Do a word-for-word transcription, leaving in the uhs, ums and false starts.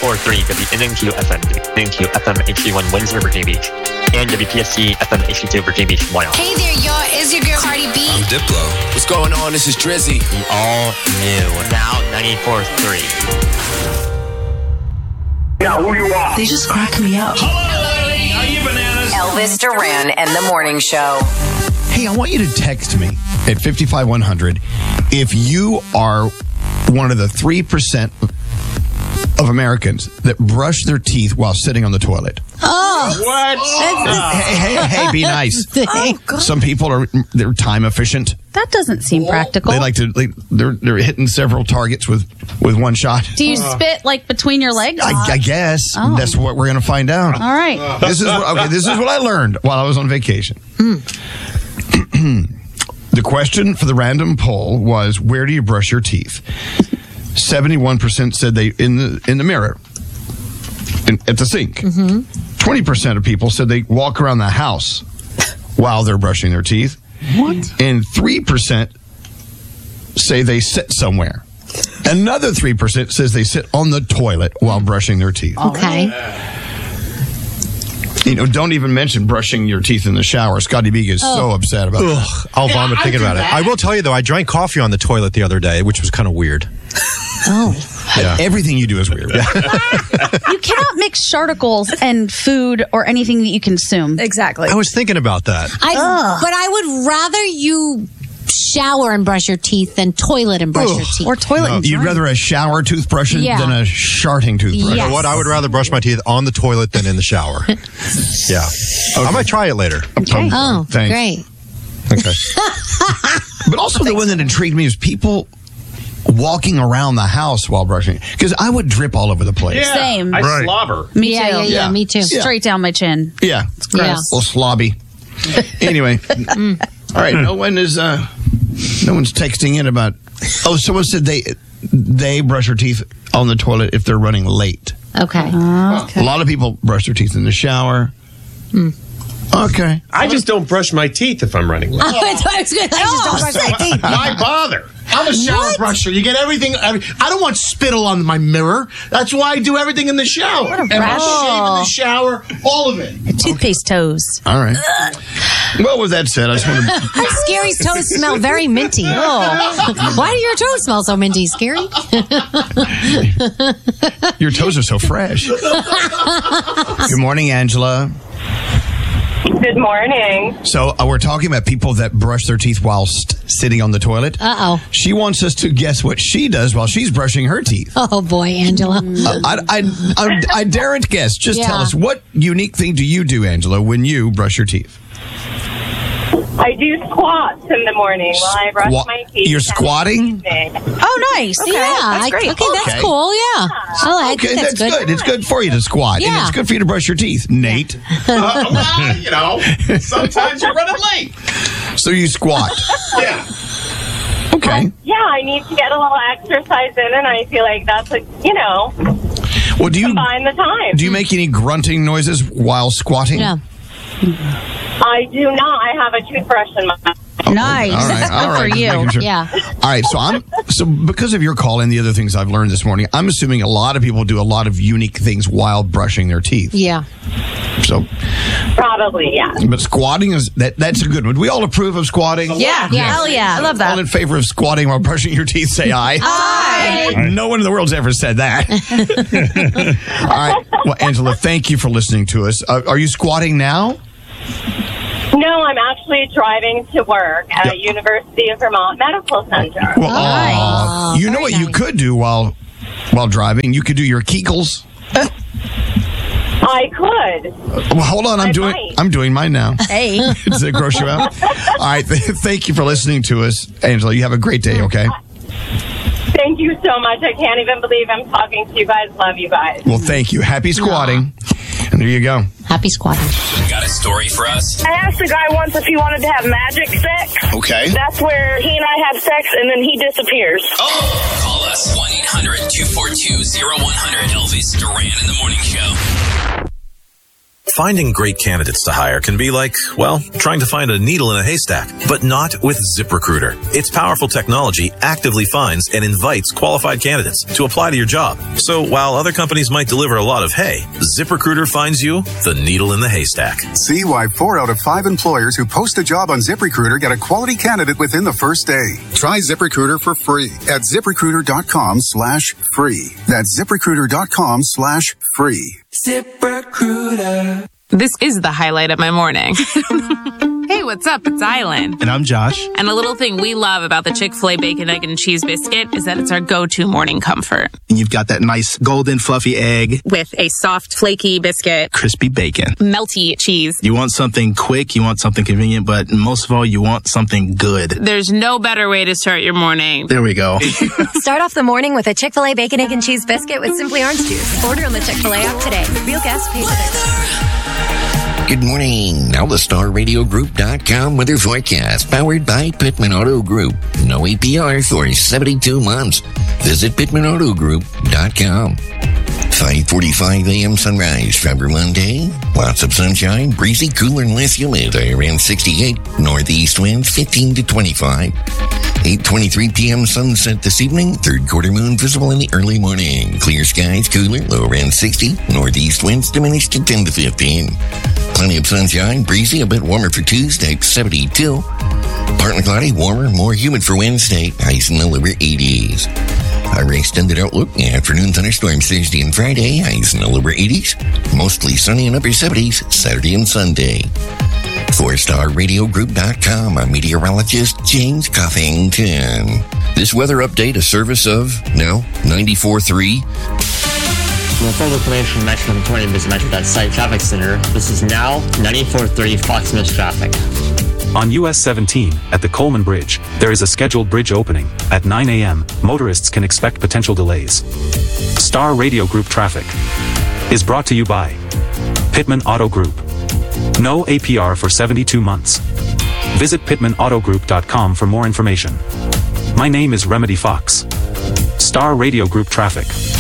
ninety-four point three W N N Q F M, W N N Q F M H D one Windsor, Virginia Beach, and W P S C F M H D two Virginia Beach, Wyoming. Hey there, y'all. It's your girl Cardi B. I'm Diplo. What's going on? This is Drizzy. The all new, now ninety-four point three. Yeah, who you are? They just crack me up. Hello, lady. Are you bananas? Elvis Duran and the Morning Show. Hey, I want you to text me at five five one hundred if you are one of the three percent of Americans that brush their teeth while sitting on the toilet. Oh. What? Oh. Hey, hey, hey, be nice. Oh, Some people are they're time efficient. That doesn't seem practical. They like to like, they're they're hitting several targets with with one shot. Do you spit like between your legs? I, I guess Oh. that's what we're going to find out. All right. This is what, okay. This is what I learned while I was on vacation. The question for the random poll was, "Where do you brush your teeth?" Seventy-one percent said they in the in the mirror, in, at the sink. Twenty percent of people said they walk around the house while they're brushing their teeth. What? And three percent say they sit somewhere. Another three percent says they sit on the toilet while brushing their teeth. Okay. You know, don't even mention brushing your teeth in the shower. Scotty B is so upset about that. Ugh, I'll vomit thinking about it. I will tell you, though, I drank coffee on the toilet the other day, which was kind of weird. Oh. Yeah. Everything you do is weird. You cannot mix charticles and food or anything that you consume. Exactly. I was thinking about that. I, but I would rather you shower and brush your teeth than toilet and brush Ugh. your teeth. Or toilet. No, and you'd drink. rather a shower toothbrush Yeah. than a sharting toothbrush. You know Yes. what? I would rather brush my teeth on the toilet than in the shower. Yeah. I might try it later. Okay. Oh, Thanks. great. Okay. But also the one that intrigued me is people walking around the house while brushing. Because I would drip all over the place. Yeah, Same. I Right. slobber. Me Yeah, too. yeah, yeah, Yeah. me too. Straight down my chin. Yeah. It's gross. Yeah. A little slobby. Anyway. All right. No one is, uh, no one's texting in about, oh, someone said they, they brush their teeth on the toilet if they're running late. Okay. A lot of people brush their teeth in the shower. Okay. I just don't brush my teeth if I'm running late. I was gonna- I just don't brush my teeth. Why bother? I'm a shower brusher. You get everything. Every, I don't want spittle on my mirror. That's why I do everything in the shower. What a and I rash. shave in the shower, all of it. Toothpaste toes. All right. Well, with that said, I just want to. Scary's toes smell very minty. Oh. Why do your toes smell so minty, Scary? Your toes are so fresh. Good morning, Angela. Good morning. So uh, we're talking about people that brush their teeth whilst sitting on the toilet. Uh-oh. She wants us to guess what she does while she's brushing her teeth. Oh, boy, Angela. Uh, I, I, I, I daren't guess. Just tell Yeah. us, what unique thing do you do, Angela, when you brush your teeth? I do squats in the morning while I brush Squa- my teeth. You're squatting? Oh, nice. Okay. Yeah, That's I- great. okay, that's Okay. cool. Yeah. Oh, I Okay, think that's, that's, good. It's good for you to squat. And Yeah. it's good for you to brush your teeth, Nate. Uh, well, you know, sometimes you're running late. So you squat. Yeah. Okay. Yeah, I need to get a little exercise in, and I feel like that's a, you know, Well, do you combine the time. do you make any grunting noises while squatting? Yeah. I do not. I have a toothbrush in my mouth. Nice. All right, all Good right, for just you. making sure. Yeah. All right, so I'm so because of your call and the other things I've learned this morning, I'm assuming a lot of people do a lot of unique things while brushing their teeth. Yeah. So, Probably, yeah. but squatting is that that's a good one. We all approve of squatting. Yeah. Yeah. Hell yeah. I love All that. in favor of squatting while brushing your teeth, say aye. Aye. No one in the world's ever said that. All right. Well, Angela, thank you for listening to us. Uh, are you squatting now? No, I'm actually driving to work at University of Vermont Medical Center. Well, aw, you know very what you nice. could do while while driving? You could do your Kegels. I could. Well, hold on. I'm I doing. might. I'm doing mine now. Hey. Does it gross you out? All right. Th- thank you for listening to us, Angela. You have a great day. Okay. Thank you so much. I can't even believe I'm talking to you guys. Love you guys. Well, thank you. Happy squatting. And there you go. Happy squatting. Got a story for us? I asked a guy once if he wanted to have magic sex. Okay. That's where he and I have sex and then he disappears. Oh! Call us one eight hundred two four two zero one zero zero. Elvis Duran in the Morning Show. Finding great candidates to hire can be like, well, trying to find a needle in a haystack, but not with ZipRecruiter. Its powerful technology actively finds and invites qualified candidates to apply to your job. So while other companies might deliver a lot of hay, ZipRecruiter finds you the needle in the haystack. See why four out of five employers who post a job on ZipRecruiter get a quality candidate within the first day. Try ZipRecruiter for free at ZipRecruiter.com slash free. That's ZipRecruiter.com slash free. ZipRecruiter. This is the highlight of my morning. Hey, what's up? It's Island. And I'm Josh. And a little thing we love about the Chick-fil-A Bacon, Egg, and Cheese Biscuit is that it's our go-to morning comfort. And you've got that nice golden fluffy egg. With a soft, flaky biscuit. Crispy bacon. Melty cheese. You want something quick, you want something convenient, but most of all, you want something good. There's no better way to start your morning. There we go. Start off the morning with a Chick-fil-A Bacon, Egg, and Cheese Biscuit with Simply Orange Juice. Order on the Chick-fil-A app today. Real gas pays for this. Good morning. Now the Star Radio Group dot com weather forecast, powered by Pittman Auto Group. No A P R for seventy-two months. Visit Pittman Auto Group dot com. five forty-five a.m. sunrise, February Monday. Lots of sunshine, breezy, cooler and less humid. Around sixty-eight. Northeast winds fifteen to twenty-five. eight twenty-three p.m. sunset this evening. Third quarter moon visible in the early morning. Clear skies, cooler, low around sixty. Northeast winds diminished to ten to fifteen. Plenty of sunshine, breezy, a bit warmer for Tuesday, seventy-two. Partly cloudy, warmer, more humid for Wednesday, highs in the lower eighties. Our extended outlook, afternoon thunderstorms Thursday and Friday, highs in the lower eighties. Mostly sunny and upper seventies, Saturday and Sunday. For Star Radio Group dot com, I'm meteorologist James Coffington. This weather update, a service of, now, ninety-four point three. Well, full information from Metro Victoria Business Metro dot site traffic center. This is now ninety-four point three Fox Miss traffic. On U S seventeen, at the Coleman Bridge, there is a scheduled bridge opening. At nine a.m., motorists can expect potential delays. Star Radio Group traffic is brought to you by Pittman Auto Group. No A P R for seventy-two months. Visit Pittman Auto Group dot com for more information. My name is Remedy Fox. Star Radio Group traffic.